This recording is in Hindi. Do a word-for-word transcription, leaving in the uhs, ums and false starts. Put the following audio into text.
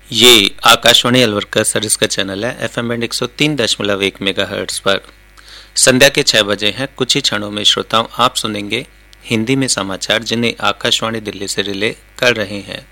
ये आकाशवाणी अलवर का सर्विस का चैनल है। एफ एम बैंड एक सौ तीन दशमलव एक मेगा हर्ट्ज पर संध्या के छह बजे हैं। कुछ ही क्षणों में श्रोताओं आप सुनेंगे हिंदी में समाचार, जिन्हें आकाशवाणी दिल्ली से रिले कर रहे हैं